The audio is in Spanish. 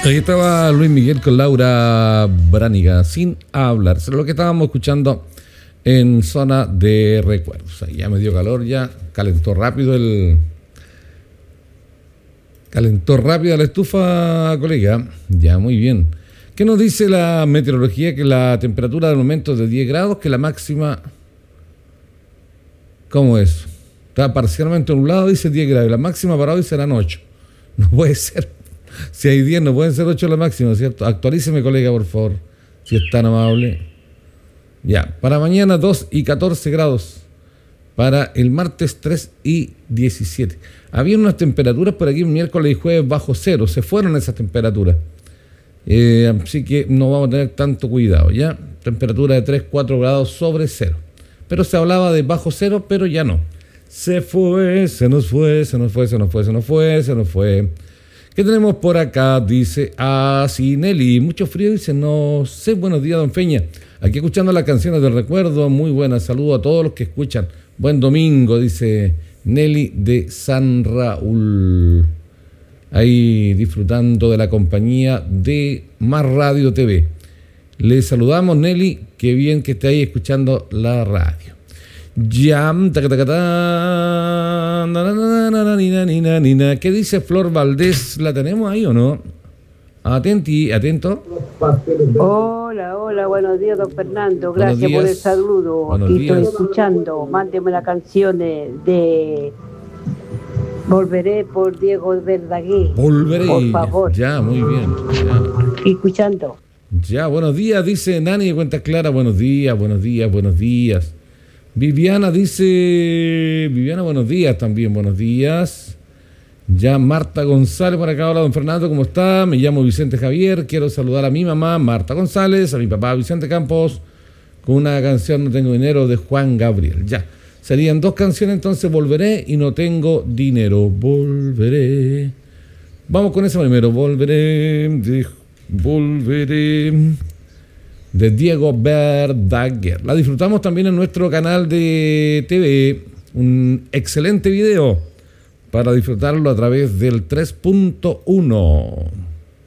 Ahí estaba Luis Miguel con Laura Braníga, sin hablar. Es lo que estábamos escuchando en zona de recuerdos. Ahí ya me dio calor, ya calentó rápido la estufa, colega. Ya, muy bien. ¿Qué nos dice la meteorología? Que la temperatura del momento es de 10 grados, que la máxima... ¿Cómo es? Está parcialmente nublado, dice 10 grados. La máxima para hoy serán 8. No puede ser. Si hay 10, no pueden ser 8 la máxima, ¿cierto? Actualíceme, colega, por favor, si es tan amable. Ya, para mañana 2 y 14 grados. Para el martes 3 y 17. Había unas temperaturas por aquí miércoles y jueves bajo cero. Se fueron esas temperaturas. Así que no vamos a tener tanto cuidado, ¿ya? Temperatura de 3, 4 grados sobre cero. Pero se hablaba de bajo cero, pero ya no. Se fue, se nos fue. ¿Qué tenemos por acá? Dice así Nelly. Mucho frío, dice, no sé. Buenos días, don Feña. Aquí escuchando las canciones del recuerdo. Muy buenas. Saludos a todos los que escuchan. Buen domingo, dice Nelly de San Raúl. Ahí disfrutando de la compañía de Más Radio TV. Le saludamos, Nelly. Qué bien que esté ahí escuchando la radio. Ya, ¿qué dice Flor Valdés? ¿La tenemos ahí o no? Atento. Hola, buenos días, don Fernando. Gracias por el saludo. Aquí estoy escuchando. Mándeme la canción de Volveré por Diego Verdaguer. Volveré. Por favor. Ya, muy bien. Ya. Escuchando. Ya, buenos días, dice Nani de Cuenta Clara. Buenos días. Viviana, buenos días también, buenos días. Ya Marta González por acá. Hola, don Fernando, ¿cómo está? Me llamo Vicente Javier, quiero saludar a mi mamá Marta González, a mi papá Vicente Campos, con una canción No tengo dinero de Juan Gabriel. Ya, serían dos canciones entonces, Volveré y No tengo dinero. Volveré. Vamos con eso primero, Volveré de Diego Verdaguer. La disfrutamos también en nuestro canal de TV. Un excelente video para disfrutarlo a través del 3.1.